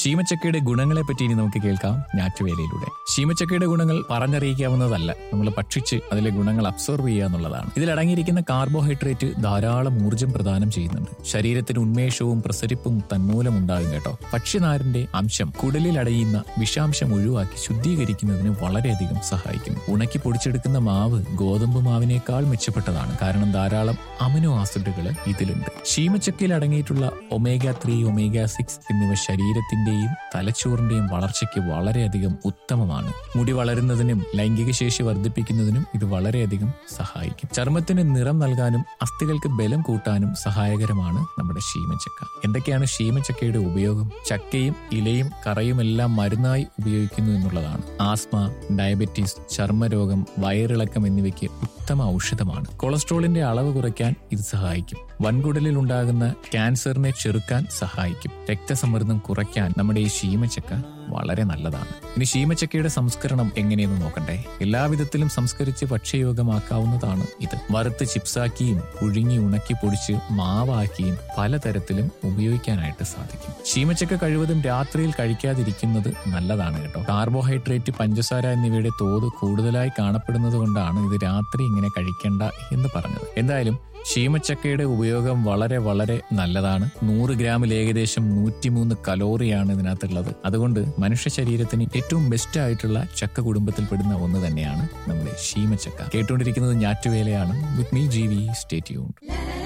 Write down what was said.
ശീമച്ചക്കയുടെ ഗുണങ്ങളെ പറ്റി ഇനി നമുക്ക് കേൾക്കാം ഞാറ്റുവേലയിലൂടെ. ശീമച്ചക്കയുടെ ഗുണങ്ങൾ പറഞ്ഞറിയിക്കാവുന്നതല്ല. നമ്മൾ ഭക്ഷിച്ച് അതിലെ ഗുണങ്ങൾ അബ്സോർവ് ചെയ്യുക എന്നുള്ളതാണ്. ഇതിലടങ്ങിയിരിക്കുന്ന കാർബോഹൈഡ്രേറ്റ് ധാരാളം ഊർജ്ജം പ്രദാനം ചെയ്യുന്നുണ്ട്. ശരീരത്തിന് ഉന്മേഷവും പ്രസരിപ്പും തന്മൂലം ഉണ്ടാകും കേട്ടോ. പക്ഷിനാരിന്റെ അംശം കുടലിൽ അടയുന്ന വിഷാംശം ഒഴിവാക്കി ശുദ്ധീകരിക്കുന്നതിന് വളരെയധികം സഹായിക്കുന്നു. ഉണക്കി പൊടിച്ചെടുക്കുന്ന മാവ് ഗോതമ്പ് മാവിനേക്കാൾ മെച്ചപ്പെട്ടതാണ്. കാരണം ധാരാളം അമിനോ ആസിഡുകൾ ഇതിലുണ്ട്. ശീമച്ചക്കയിൽ അടങ്ങിയിട്ടുള്ള ഒമേഗ 3, ഒമേഗ 6 എന്നിവ ശരീരത്തിന്റെയും തലച്ചോറിന്റെയും വളർച്ചയ്ക്ക് വളരെയധികം ഉത്തമമാണ്. മുടി വളരുന്നതിനും ലൈംഗിക ശേഷി വർദ്ധിപ്പിക്കുന്നതിനും ഇത് വളരെയധികം സഹായിക്കും. ചർമ്മത്തിന് നിറം നൽകാനും അസ്ഥികൾക്ക് ബലം കൂട്ടാനും സഹായകരമാണ് നമ്മുടെ ശീമച്ചക്ക. എന്തൊക്കെയാണ് ശീമച്ചക്കയുടെ ഉപയോഗം? ചക്കയും ഇലയും കറയുമെല്ലാം മരുന്നായി ഉപയോഗിക്കുന്നു എന്നുള്ളതാണ്. ആസ്മ, ഡയബറ്റീസ്, ചർമ്മരോഗം, വയറിളക്കം എന്നിവയ്ക്ക് ഉത്തമ ഔഷധമാണ്. കൊളസ്ട്രോളിന്റെ അളവ് കുറയ്ക്കാൻ ഇത് സഹായിക്കും. വൻകുടലിൽ ഉണ്ടാകുന്ന ക്യാൻസറിനെ ചെറുക്കാൻ സഹായിക്കും. രക്തസമ്മർദ്ദം കുറയ്ക്കാൻ നമ്മുടെ ഈ ശീമച്ചക്ക വളരെ നല്ലതാണ്. ഇനി ശീമച്ചക്കയുടെ സംസ്കരണം എങ്ങനെയെന്ന് നോക്കണ്ടേ. എല്ലാവിധത്തിലും സംസ്കരിച്ച് ഭക്ഷ്യയോഗ്യമാക്കാവുന്നതാണ് ഇത്. വറുത്ത് ചിപ്സാക്കിയും പുഴുങ്ങി ഉണക്കി പൊടിച്ച് മാവാക്കിയും പലതരത്തിലും ഉപയോഗിക്കാനായിട്ട് സാധിക്കും. ശീമച്ചക്ക കഴിവതും രാത്രിയിൽ കഴിക്കാതിരിക്കുന്നത് നല്ലതാണ് കേട്ടോ. കാർബോഹൈഡ്രേറ്റ്, പഞ്ചസാര എന്നിവയുടെ തോത് കൂടുതലായി കാണപ്പെടുന്നത് കൊണ്ടാണ് ഇത് രാത്രി ഇങ്ങനെ കഴിക്കേണ്ട എന്ന് പറഞ്ഞത്. എന്തായാലും ശീമച്ചക്കയുടെ ഉപയോഗം വളരെ വളരെ നല്ലതാണ്. 100 ഗ്രാമിൽ ഏകദേശം 103 കലോറിയാണ് ഇതിനകത്തുള്ളത്. അതുകൊണ്ട് മനുഷ്യ ശരീരത്തിന് ഏറ്റവും ബെസ്റ്റ് ആയിട്ടുള്ള ചക്ക കുടുംബത്തിൽപ്പെടുന്ന ഒന്ന് തന്നെയാണ് നമ്മുടെ ശീമച്ചക്ക. കേട്ടുകൊണ്ടിരിക്കുന്നത് ഞാറ്റുവേലയാണ്. With me GV. Stay tuned.